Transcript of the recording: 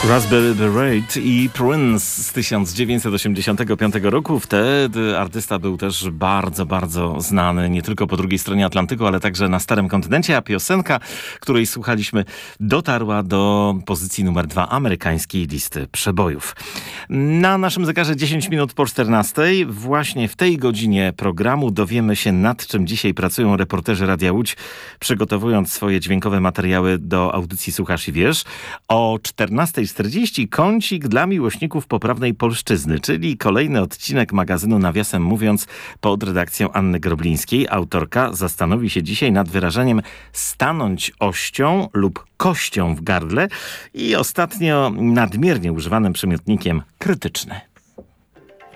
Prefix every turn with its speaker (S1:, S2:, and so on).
S1: Raspberry Beret i Prince z 1985 roku. Wtedy artysta był też bardzo, bardzo znany nie tylko po drugiej stronie Atlantyku, ale także na starym kontynencie, a piosenka, której słuchaliśmy, dotarła do pozycji numer 2 amerykańskiej listy przebojów. Na naszym zegarze 10 minut po 14. Właśnie w tej godzinie programu dowiemy się, nad czym dzisiaj pracują reporterzy Radia Łódź, przygotowując swoje dźwiękowe materiały do audycji Słuchasz i Wiesz. O 14:40 kącik dla miłośników poprawnej polszczyzny, czyli kolejny odcinek magazynu Nawiasem Mówiąc pod redakcją Anny Groblińskiej. Autorka zastanowi się dzisiaj nad wyrażeniem stanąć ością lub kością w gardle i ostatnio nadmiernie używanym przymiotnikiem krytyczny.